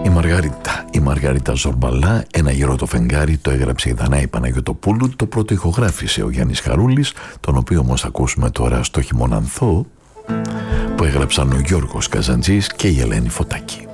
Η Μαργαρίτα Ζορμπαλά, ένα γύρο το φεγγάρι, το έγραψε η Δανάη Παναγιωτοπούλου, το πρώτο ηχογράφησε ο Γιάννης Χαρούλης, τον οποίο όμως ακούσουμε τώρα στο Χειμωνανθό, που έγραψαν ο Γιώργος Καζαντζής και η Ελένη Φωτάκη.